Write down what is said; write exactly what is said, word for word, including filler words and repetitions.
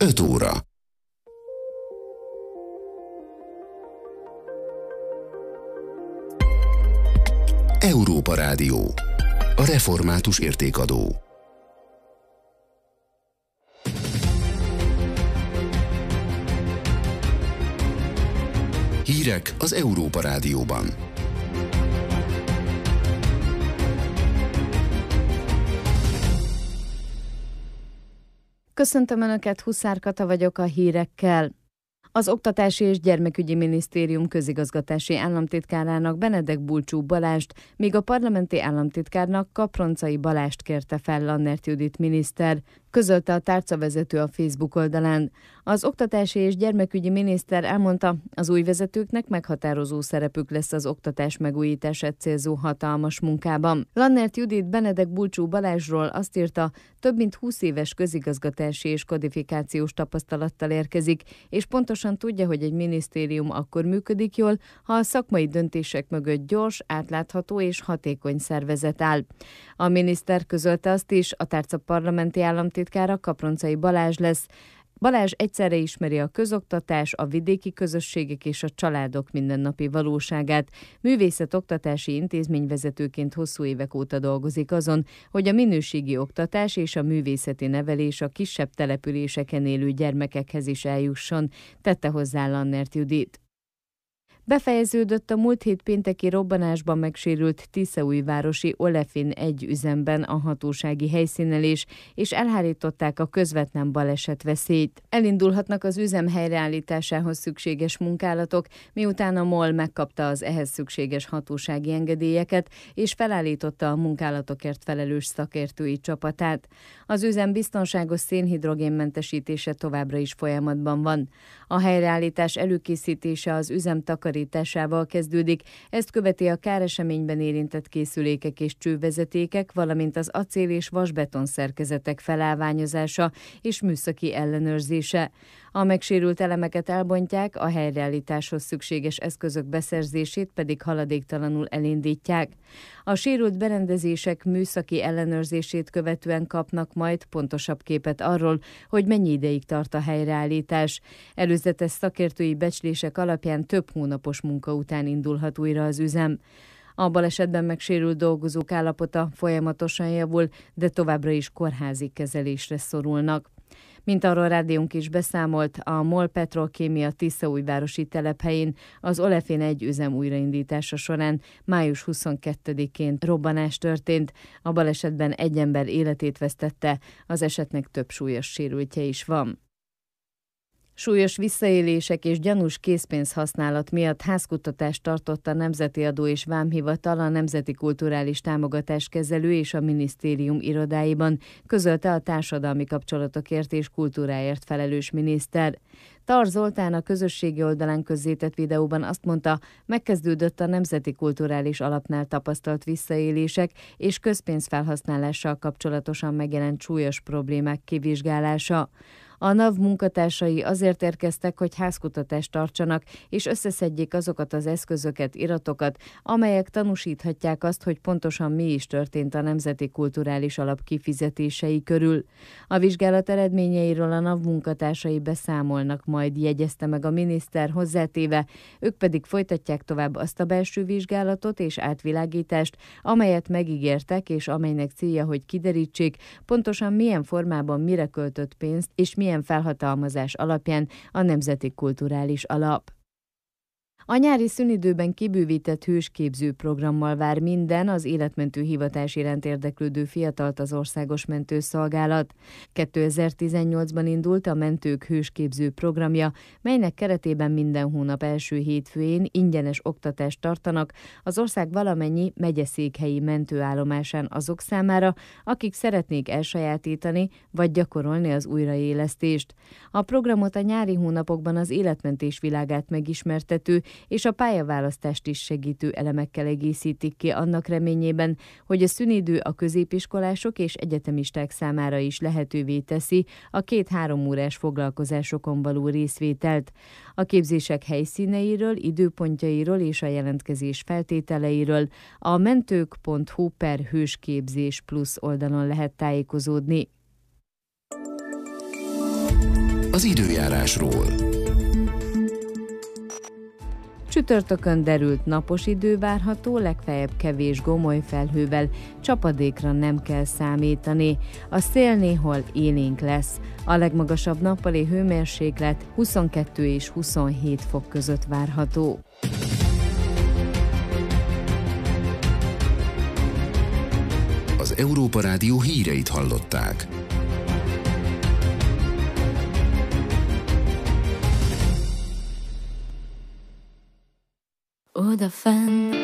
öt óra. Európa Rádió. A református értékadó. Hírek az Európa Rádióban. Köszöntöm Önöket, Huszár Kata vagyok a hírekkel. Az Oktatási és Gyermekügyi Minisztérium közigazgatási államtitkárának Benedek Bulcsú Balást, míg a parlamenti államtitkárnak Kaproncai Balást kérte fel Lannert Judit miniszter, közölte a tárcavezető a Facebook oldalán. Az oktatási és gyermekügyi miniszter elmondta, az új vezetőknek meghatározó szerepük lesz az oktatás megújítását célzó hatalmas munkában. Lannert Judit Benedek Bulcsú Balázsról azt írta, több mint húsz éves közigazgatási és kodifikációs tapasztalattal érkezik, és pontosan tudja, hogy egy minisztérium akkor működik jól, ha a szakmai döntések mögött gyors, átlátható és hatékony szervezet áll. A miniszter közölte azt is, a tárca parlamenti államtitkára Kaproncai Balázs lesz. Balázs egyszerre ismeri a közoktatás, a vidéki közösségek és a családok mindennapi valóságát. Művészet-oktatási intézményvezetőként hosszú évek óta dolgozik azon, hogy a minőségi oktatás és a művészeti nevelés a kisebb településeken élő gyermekekhez is eljusson, tette hozzá Lannert Judit. Befejeződött a múlt hét pénteki robbanásban megsérült tiszaújvárosi Olefin egy üzemben a hatósági helyszínelés, és elhárították a közvetlen baleset veszélyt. Elindulhatnak az üzem helyreállításához szükséges munkálatok, miután a MOL megkapta az ehhez szükséges hatósági engedélyeket, és felállította a munkálatokért felelős szakértői csapatát. Az üzem biztonságos szénhidrogénmentesítése továbbra is folyamatban van. A helyreállítás előkészítése az üzem takarításával kezdődik, ezt követi a káreseményben érintett készülékek és csővezetékek, valamint az acél és vasbeton szerkezetek felállványozása és műszaki ellenőrzése. A megsérült elemeket elbontják, a helyreállításhoz szükséges eszközök beszerzését pedig haladéktalanul elindítják. A sérült berendezések műszaki ellenőrzését követően kapnak majd pontosabb képet arról, hogy mennyi ideig tart a helyreállítás. Előzetes szakértői becslések alapján több hónapos munka után indulhat újra az üzem. A balesetben megsérült dolgozók állapota folyamatosan javul, de továbbra is kórházi kezelésre szorulnak. Mint arról rádiónk is beszámolt, a MOL Petrolkémia tiszaújvárosi telephelyén az Olefin egy üzem újraindítása során május huszonkettedikén robbanás történt. A balesetben egy ember életét vesztette, az esetnek több súlyos sérültje is van. Súlyos visszaélések és gyanús készpénzhasználat miatt házkutatást tartott a Nemzeti Adó és Vámhivatal a Nemzeti Kulturális Támogatás Kezelő és a minisztérium irodáiban, közölte a társadalmi kapcsolatokért és kultúráért felelős miniszter. Tar Zoltán a közösségi oldalán közzétett videóban azt mondta, megkezdődött a Nemzeti Kulturális Alapnál tapasztalt visszaélések és közpénzfelhasználással kapcsolatosan megjelent súlyos problémák kivizsgálása. A NAV munkatársai azért érkeztek, hogy házkutatást tartsanak, és összeszedjék azokat az eszközöket, iratokat, amelyek tanúsíthatják azt, hogy pontosan mi is történt a Nemzeti Kulturális Alap kifizetései körül. A vizsgálat eredményeiről a NAV munkatársai beszámolnak majd, jegyezte meg a miniszter hozzátéve, ők pedig folytatják tovább azt a belső vizsgálatot és átvilágítást, amelyet megígértek, és amelynek célja, hogy kiderítsék, pontosan milyen formában mire költött pénzt, és milyen felhatalmazás alapján a Nemzeti Kulturális Alap. A nyári szünidőben kibővített hősképző programmal vár minden az életmentő hivatás iránt érdeklődő fiatalt az Országos Mentőszolgálat. kétezer-tizennyolcban indult a Mentők hősképző programja, melynek keretében minden hónap első hétfőjén ingyenes oktatást tartanak az ország valamennyi megyeszékhelyi mentőállomásán azok számára, akik szeretnék elsajátítani vagy gyakorolni az újraélesztést. A programot a nyári hónapokban az életmentés világát megismertető és a pályaválasztást is segítő elemekkel egészítik ki annak reményében, hogy a szünidő a középiskolások és egyetemisták számára is lehetővé teszi a két-három órás foglalkozásokon való részvételt. A képzések helyszíneiről, időpontjairól és a jelentkezés feltételeiről a mentők pont hu per hősképzés plusz oldalon lehet tájékozódni. az időjárásról. Csütörtökön derült napos idő várható, legfeljebb kevés gomoly felhővel, csapadékra nem kell számítani. A szél néhol élénk lesz. A legmagasabb nappali hőmérséklet huszonkettő és huszonhét fok között várható. Az Európa Rádió híreit hallották. Odafenn